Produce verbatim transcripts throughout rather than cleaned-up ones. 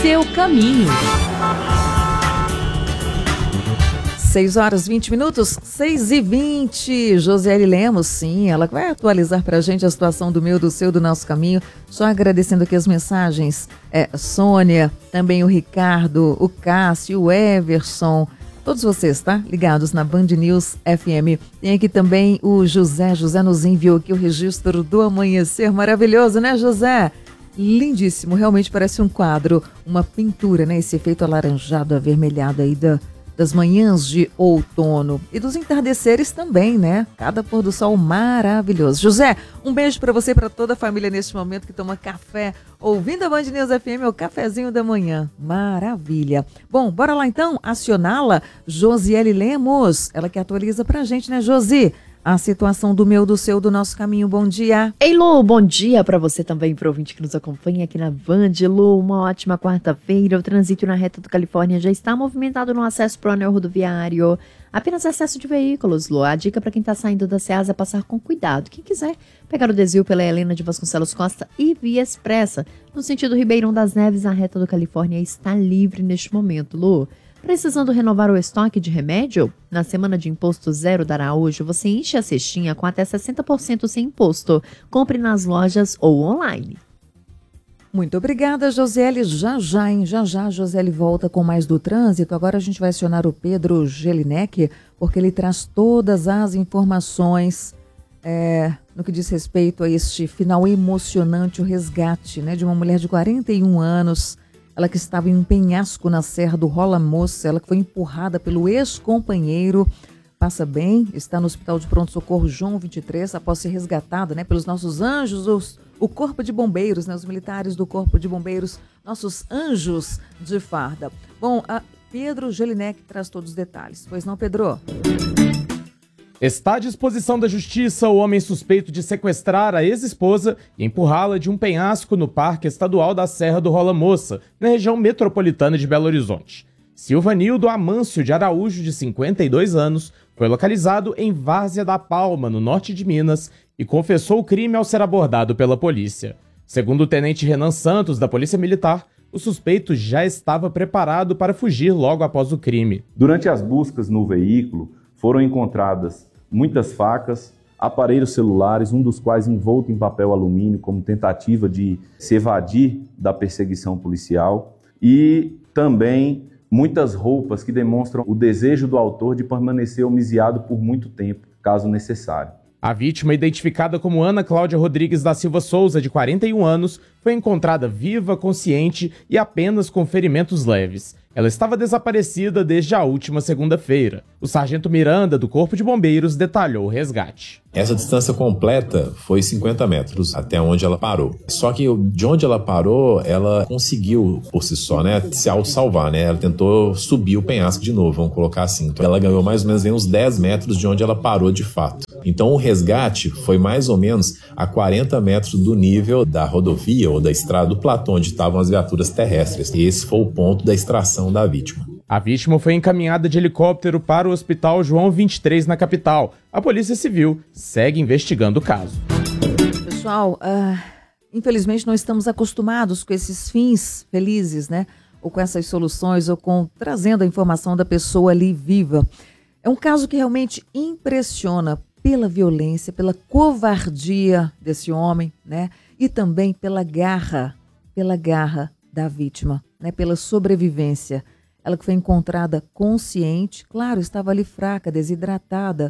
seu caminho. seis horas, vinte minutos, seis e vinte. Josiele Lemos, sim, ela vai atualizar pra gente a situação do meu, do seu, do nosso caminho. Só agradecendo aqui as mensagens. É, Sônia, também o Ricardo, o Cássio, o Everson, todos vocês, tá? Ligados na Band News F M. Tem aqui também o José. José nos enviou aqui o registro do amanhecer. Maravilhoso, né, José? Lindíssimo, realmente parece um quadro, uma pintura, né? Esse efeito alaranjado, avermelhado aí da... das manhãs de outono e dos entardeceres também, né? Cada pôr do sol maravilhoso. José, um beijo para você e para toda a família neste momento que toma café, ouvindo a Band News F M, o cafezinho da manhã. Maravilha. Bom, bora lá então acioná-la, Josiele Lemos, ela que atualiza pra gente, né, Josi? A situação do meu, do seu, do nosso caminho. Bom dia. Ei, Lu, bom dia para você também, para o ouvinte que nos acompanha aqui na Band. Lu, uma ótima quarta-feira. O trânsito na reta do Califórnia já está movimentado no acesso para o anel rodoviário. Apenas excesso de veículos, Lu. A dica para quem está saindo da Ceasa é passar com cuidado. Quem quiser pegar o desvio pela Helena de Vasconcelos Costa e Via Expressa, no sentido Ribeirão das Neves, a reta do Califórnia está livre neste momento, Lu. Precisando renovar o estoque de remédio? Na semana de imposto zero da Araújo, você enche a cestinha com até sessenta por cento sem imposto. Compre nas lojas ou online. Muito obrigada, Josiele. Já já, hein? Já já a Josiele volta com mais do trânsito. Agora a gente vai acionar o Pedro Gelinek, porque ele traz todas as informações é, no que diz respeito a este final emocionante, o resgate, né, de uma mulher de quarenta e um anos. Ela que estava em um penhasco na Serra do Rola Moça, ela que foi empurrada pelo ex-companheiro, passa bem, está no Hospital de Pronto-Socorro João vinte e três, após ser resgatada, né, pelos nossos anjos, os, o Corpo de Bombeiros, né, os militares do Corpo de Bombeiros, nossos anjos de farda. Bom, a Pedro Gelinek traz todos os detalhes. Pois não, Pedro? Está à disposição da justiça o homem suspeito de sequestrar a ex-esposa e empurrá-la de um penhasco no Parque Estadual da Serra do Rola Moça, na região metropolitana de Belo Horizonte. Silvanildo Amâncio de Araújo, de cinquenta e dois anos, foi localizado em Várzea da Palma, no norte de Minas, e confessou o crime ao ser abordado pela polícia. Segundo o tenente Renan Santos, da Polícia Militar, o suspeito já estava preparado para fugir logo após o crime. Durante as buscas no veículo, foram encontradas muitas facas, aparelhos celulares, um dos quais envolto em papel alumínio como tentativa de se evadir da perseguição policial, e também muitas roupas que demonstram o desejo do autor de permanecer homiziado por muito tempo, caso necessário. A vítima, identificada como Ana Cláudia Rodrigues da Silva Souza, de quarenta e um anos, foi encontrada viva, consciente e apenas com ferimentos leves. Ela estava desaparecida desde a última segunda-feira. O sargento Miranda, do Corpo de Bombeiros, detalhou o resgate. Essa distância completa foi cinquenta metros até onde ela parou. Só que de onde ela parou, ela conseguiu por si só, né, se auto-salvar, né? Ela tentou subir o penhasco de novo, vamos colocar assim. Então ela ganhou mais ou menos uns dez metros de onde ela parou de fato. Então o resgate foi mais ou menos a quarenta metros do nível da rodovia ou da estrada do platô onde estavam as viaturas terrestres. E esse foi o ponto da extração da vítima. A vítima foi encaminhada de helicóptero para o Hospital João vinte e três, na capital. A Polícia Civil segue investigando o caso. Pessoal, uh, infelizmente não estamos acostumados com esses fins felizes, né? Ou com essas soluções, ou com trazendo a informação da pessoa ali viva. É um caso que realmente impressiona pela violência, pela covardia desse homem, né? E também pela garra, pela garra da vítima, né? Pela sobrevivência. Ela que foi encontrada consciente, claro, estava ali fraca, desidratada,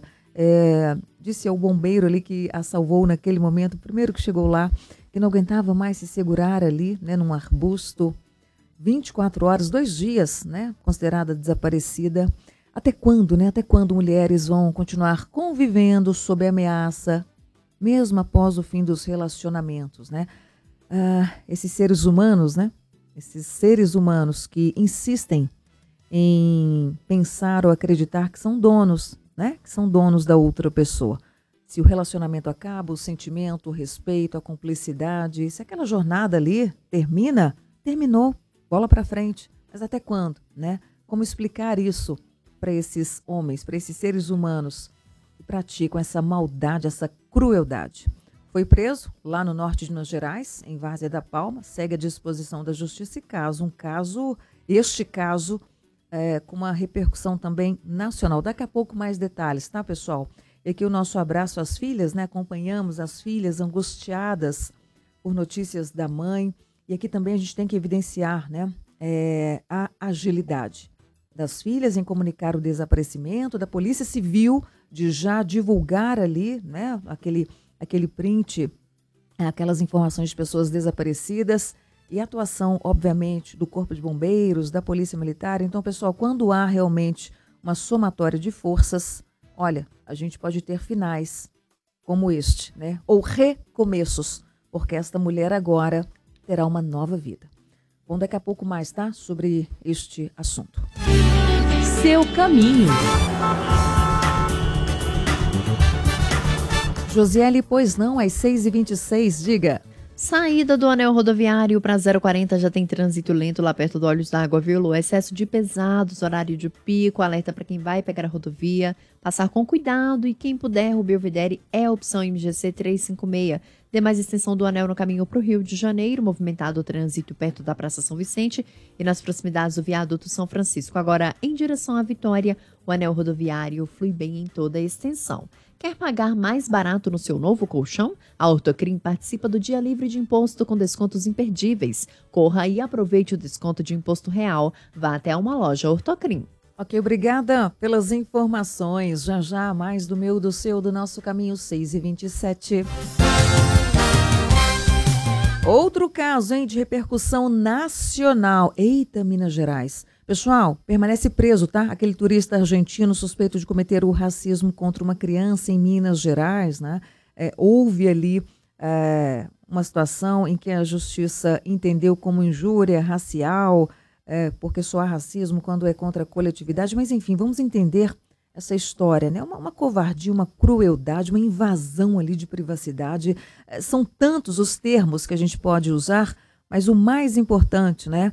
é, disse ao bombeiro ali que a salvou naquele momento, o primeiro que chegou lá, que não aguentava mais se segurar ali, né, num arbusto, vinte e quatro horas, dois dias, né, considerada desaparecida. Até quando, né, até quando mulheres vão continuar convivendo sob ameaça, mesmo após o fim dos relacionamentos, né? Ah, esses seres humanos, né, esses seres humanos que insistem em pensar ou acreditar que são donos, né? Que são donos da outra pessoa. Se o relacionamento acaba, o sentimento, o respeito, a cumplicidade, se aquela jornada ali termina, terminou, bola para frente. Mas até quando, né? Como explicar isso para esses homens, para esses seres humanos que praticam essa maldade, essa crueldade? foi preso lá no norte de Minas Gerais, em Várzea da Palma, segue à disposição da justiça e caso, um caso, este caso, é, com uma repercussão também nacional. Daqui a pouco mais detalhes, tá, pessoal? E aqui o nosso abraço às filhas, né? Acompanhamos as filhas angustiadas por notícias da mãe. E aqui também a gente tem que evidenciar, né, é, a agilidade das filhas em comunicar o desaparecimento, da Polícia Civil de já divulgar ali, né, aquele, aquele print, aquelas informações de pessoas desaparecidas e a atuação, obviamente, do Corpo de Bombeiros, da Polícia Militar. Então, pessoal, quando há realmente uma somatória de forças, olha, a gente pode ter finais como este, né, ou recomeços, porque esta mulher agora terá uma nova vida. Bom, daqui a pouco mais, tá? Sobre este assunto. Seu caminho. Josiele, pois não, às seis e vinte e seis, diga. Saída do anel rodoviário para zero quarenta já tem trânsito lento lá perto do Olhos d'Água, viu, Lu? Excesso de pesados, horário de pico, alerta para quem vai pegar a rodovia, passar com cuidado e quem puder, o Belvedere é a opção M G C trezentos e cinquenta e seis. Demais extensão do anel no caminho para o Rio de Janeiro, movimentado o trânsito perto da Praça São Vicente e nas proximidades do viaduto São Francisco. Agora, em direção à Vitória, o anel rodoviário flui bem em toda a extensão. Quer pagar mais barato no seu novo colchão? A Ortocrim participa do Dia Livre de Imposto com descontos imperdíveis. Corra e aproveite o desconto de imposto real. Vá até uma loja Ortocrim. Ok, obrigada pelas informações. Já já, mais do meu, do seu, do nosso caminho, seis e vinte e sete. Outro caso, hein, de repercussão nacional. Eita, Minas Gerais. Pessoal, permanece preso, tá? Aquele turista argentino suspeito de cometer o racismo contra uma criança em Minas Gerais, né? É, houve ali é, uma situação em que a justiça entendeu como injúria racial, é, porque só há racismo quando é contra a coletividade. Mas, enfim, vamos entender essa história, né? Uma, uma covardia, uma crueldade, uma invasão ali de privacidade. É, são tantos os termos que a gente pode usar, mas o mais importante, né?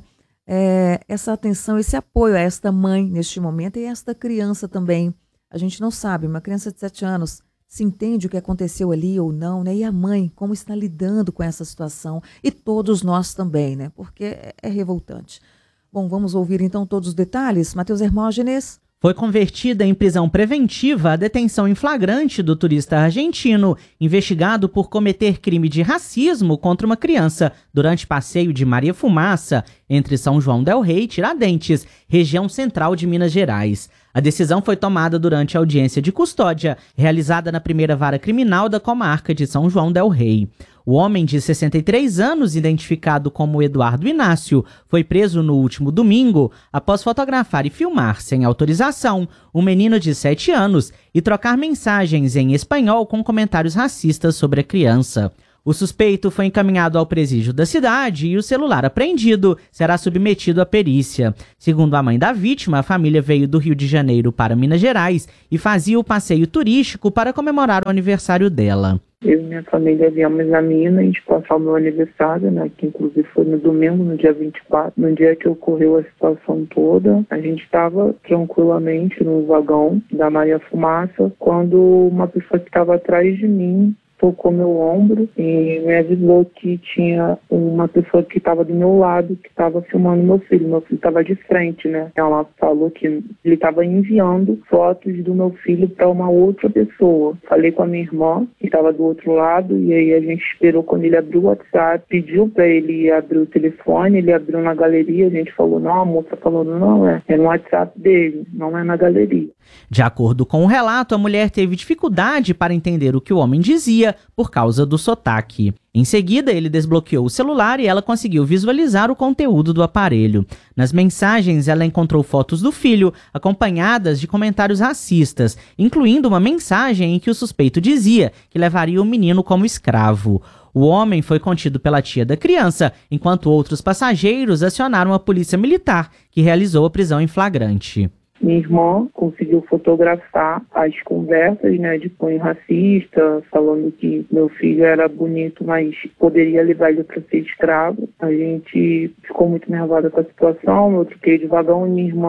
É, essa atenção, esse apoio a esta mãe neste momento e a esta criança também. A gente não sabe, uma criança de sete anos, se entende o que aconteceu ali ou não, né? E a mãe, como está lidando com essa situação. E todos nós também, né? Porque é, é revoltante. Bom, vamos ouvir então todos os detalhes. Matheus Hermógenes. Foi convertida em prisão preventiva a detenção em flagrante do turista argentino, investigado por cometer crime de racismo contra uma criança durante passeio de Maria Fumaça, entre São João del Rei e Tiradentes, região central de Minas Gerais. A decisão foi tomada durante a audiência de custódia, realizada na primeira vara criminal da comarca de São João del Rei. O homem de sessenta e três anos, identificado como Eduardo Inácio, foi preso no último domingo após fotografar e filmar, sem autorização, um menino de sete anos e trocar mensagens em espanhol com comentários racistas sobre a criança. O suspeito foi encaminhado ao presídio da cidade e o celular apreendido será submetido à perícia. Segundo a mãe da vítima, a família veio do Rio de Janeiro para Minas Gerais e fazia o passeio turístico para comemorar o aniversário dela. Eu e minha família viemos a Minas passar o meu aniversário, né, que inclusive foi no domingo, no dia vinte e quatro, no dia que ocorreu a situação toda. A gente estava tranquilamente no vagão da Maria Fumaça, quando uma pessoa que estava atrás de mim tocou meu ombro e me avisou que tinha uma pessoa que estava do meu lado, que estava filmando meu filho. Meu filho estava de frente, né? Ela falou que ele estava enviando fotos do meu filho para uma outra pessoa. Falei com a minha irmã, que estava do outro lado, e aí a gente esperou quando ele abriu o WhatsApp, pediu para ele abrir o telefone, ele abriu na galeria, a gente falou, não, a moça falou, não, é, é no WhatsApp dele, não é na galeria. De acordo com o relato, a mulher teve dificuldade para entender o que o homem dizia por causa do sotaque. Em seguida, ele desbloqueou o celular e ela conseguiu visualizar o conteúdo do aparelho. Nas mensagens, ela encontrou fotos do filho, acompanhadas de comentários racistas, incluindo uma mensagem em que o suspeito dizia que levaria o menino como escravo. O homem foi contido pela tia da criança, enquanto outros passageiros acionaram a polícia militar, que realizou a prisão em flagrante. Minha irmã conseguiu fotografar as conversas, né, de cunho racista, falando que meu filho era bonito, mas poderia levar ele para ser escravo. A gente ficou muito nervosa com a situação, eu troquei de vagão e minha irmã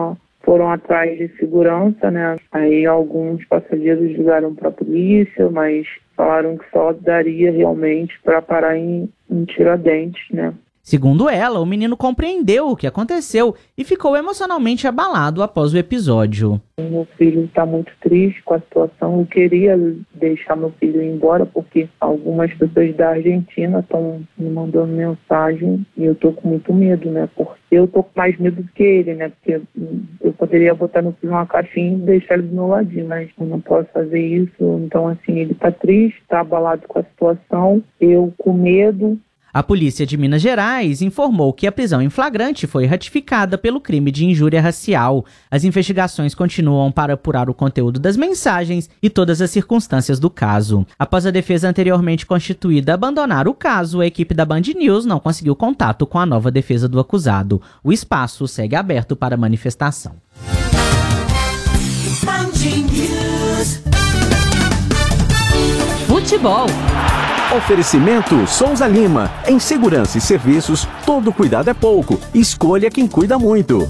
foram atrás de segurança, né? Aí alguns passageiros ligaram para a polícia, mas falaram que só daria realmente para parar em, em Tiradentes, né? Segundo ela, o menino compreendeu o que aconteceu e ficou emocionalmente abalado após o episódio. Meu filho está muito triste com a situação. Eu queria deixar meu filho ir embora porque algumas pessoas da Argentina estão me mandando mensagem e eu estou com muito medo, né? Porque eu estou com mais medo do que ele, né? Porque eu poderia botar meu filho numa caixinha e deixar ele do meu ladinho, mas eu não posso fazer isso. Então, assim, ele está triste, está abalado com a situação, eu com medo. A polícia de Minas Gerais informou que a prisão em flagrante foi ratificada pelo crime de injúria racial. As investigações continuam para apurar o conteúdo das mensagens e todas as circunstâncias do caso. Após a defesa anteriormente constituída abandonar o caso, a equipe da Band News não conseguiu contato com a nova defesa do acusado. O espaço segue aberto para manifestação. Futebol. Oferecimento Souza Lima. Em segurança e serviços, todo cuidado é pouco. Escolha quem cuida muito.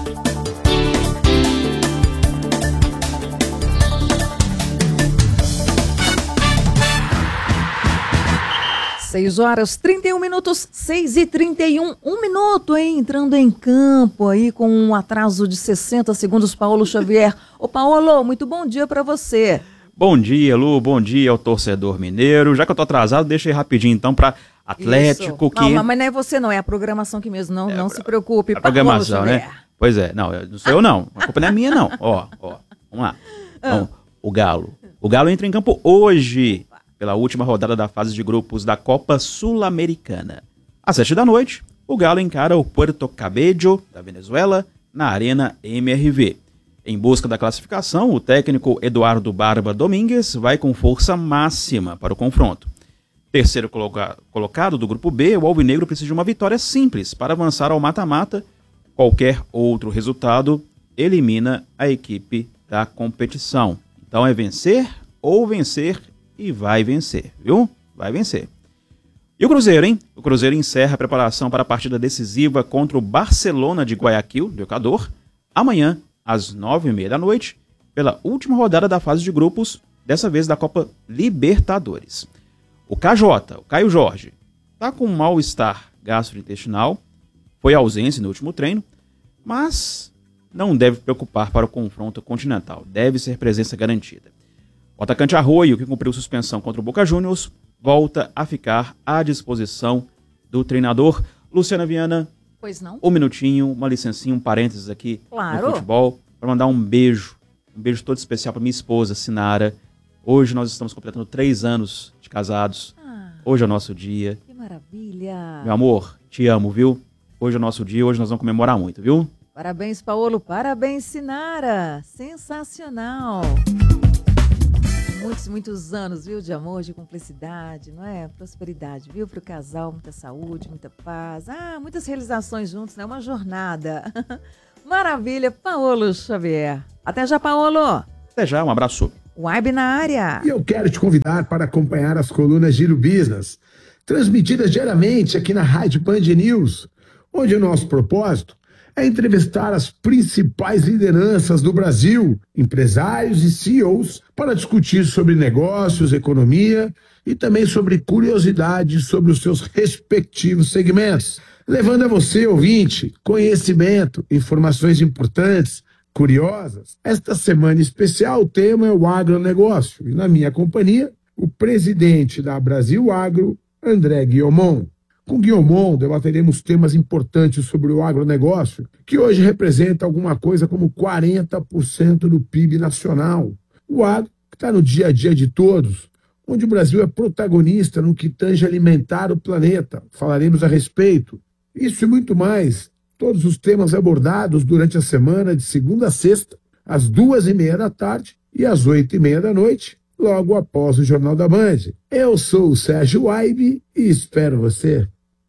seis horas, trinta e um minutos, seis e trinta e um, um minuto, hein? Entrando em campo aí com um atraso de sessenta segundos, Paulo Xavier. Ô Paulo, muito bom dia para você. Bom dia, Lu, bom dia ao torcedor mineiro. Já que eu tô atrasado, deixa aí rapidinho então para Atlético. Isso. Que... Não, mas não é você não, é a programação aqui mesmo, não, é, não se preocupe. A programação, né? Pois é, não, não sou eu não, a culpa não é minha não. Ó, ó, vamos lá. Então, o Galo. O Galo entra em campo hoje, pela última rodada da fase de grupos da Copa Sul-Americana. Às sete da noite, o Galo encara o Puerto Cabello, da Venezuela, na Arena M R V. Em busca da classificação, o técnico Eduardo Barba Domingues vai com força máxima para o confronto. Terceiro coloca- colocado do grupo B, o Alvinegro precisa de uma vitória simples para avançar ao mata-mata. Qualquer outro resultado elimina a equipe da competição. Então é vencer ou vencer e vai vencer, viu? Vai vencer. E o Cruzeiro, hein? O Cruzeiro encerra a preparação para a partida decisiva contra o Barcelona de Guayaquil, do Equador, amanhã, às nove e meia da noite, pela última rodada da fase de grupos, dessa vez da Copa Libertadores. O K J, o Caio Jorge, está com um mal-estar gastrointestinal, foi ausência no último treino, mas não deve preocupar para o confronto continental, deve ser presença garantida. O atacante Arroio, que cumpriu suspensão contra o Boca Juniors, volta a ficar à disposição do treinador. Luciana Viana, pois não? Um minutinho, uma licencinha, um parênteses aqui claro. No futebol, para mandar um beijo, um beijo todo especial para minha esposa, Sinara. Hoje nós estamos completando três anos de casados. Ah, hoje é o nosso dia. Que maravilha! Meu amor, te amo, viu? Hoje é o nosso dia, hoje nós vamos comemorar muito, viu? Parabéns, Paulo, parabéns, Sinara! Sensacional! Muitos, muitos anos, viu, de amor, de cumplicidade, não é? Prosperidade, viu, para o casal, muita saúde, muita paz, ah, muitas realizações juntos, né? Uma jornada. Maravilha, Paulo Xavier. Até já, Paulo. Até já, um abraço. Web na área. E eu quero te convidar para acompanhar as colunas Giro Business, transmitidas diariamente aqui na Rádio Band News, onde o nosso propósito é entrevistar as principais lideranças do Brasil, empresários e C E Os, para discutir sobre negócios, economia e também sobre curiosidades sobre os seus respectivos segmentos, levando a você, ouvinte, conhecimento, informações importantes, curiosas. Esta semana em especial o tema é o agronegócio e na minha companhia, o presidente da Brasil Agro, André Guiomon. Com Guiomon, debateremos temas importantes sobre o agronegócio, que hoje representa alguma coisa como quarenta por cento do P I B nacional. O agro que está no dia a dia de todos, onde o Brasil é protagonista no que tange alimentar o planeta. Falaremos a respeito. Isso e muito mais, todos os temas abordados durante a semana de segunda a sexta, às duas e meia da tarde e às oito e meia da noite, logo após o Jornal da Band. Eu sou o Sérgio Waibe e espero você.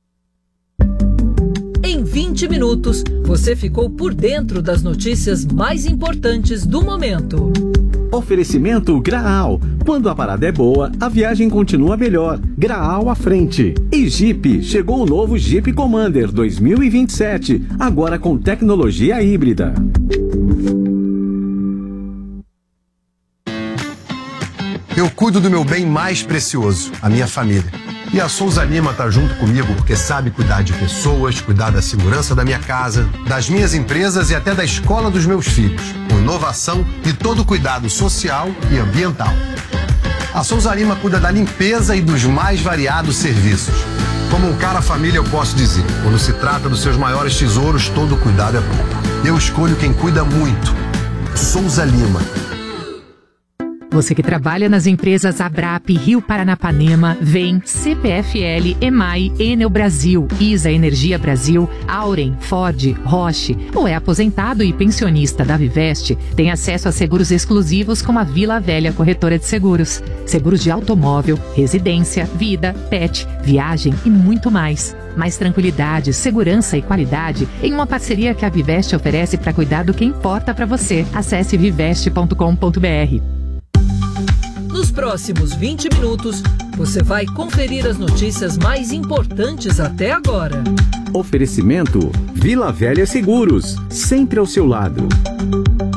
Em vinte minutos, você ficou por dentro das notícias mais importantes do momento. Oferecimento Graal. Quando a parada é boa, a viagem continua melhor. Graal à frente. E Jeep. Chegou o novo Jeep Commander dois mil e vinte e sete, agora com tecnologia híbrida. Eu cuido do meu bem mais precioso, a minha família. E a Souza Lima está junto comigo porque sabe cuidar de pessoas, cuidar da segurança da minha casa, das minhas empresas e até da escola dos meus filhos, com inovação e todo cuidado social e ambiental. A Souza Lima cuida da limpeza e dos mais variados serviços. Como um cara família eu posso dizer, quando se trata dos seus maiores tesouros, todo cuidado é pouco. Eu escolho quem cuida muito. Souza Lima. Você que trabalha nas empresas Abrap, Rio Paranapanema, Vem, C P F L, EMAI, Enel Brasil, Isa Energia Brasil, Auren, Ford, Roche, ou é aposentado e pensionista da Viveste, tem acesso a seguros exclusivos como a Vila Velha Corretora de Seguros. Seguros de automóvel, residência, vida, pet, viagem e muito mais. Mais tranquilidade, segurança e qualidade em uma parceria que a Viveste oferece para cuidar do que importa para você. Acesse viveste ponto com ponto br. Nos próximos vinte minutos, você vai conferir as notícias mais importantes até agora. Oferecimento Vila Velha Seguros, sempre ao seu lado.